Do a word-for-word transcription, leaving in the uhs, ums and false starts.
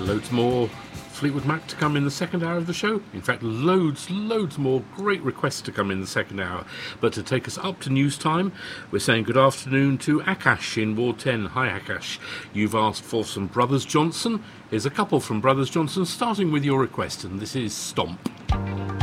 loads more Fleetwood Mac to come in the second hour of the show. In fact, loads, loads more great requests to come in the second hour. But to take us up to news time, we're saying good afternoon to Akash in Ward ten. Hi, Akash. You've asked for some Brothers Johnson. Here's a couple from Brothers Johnson, starting with your request, and this is Stomp.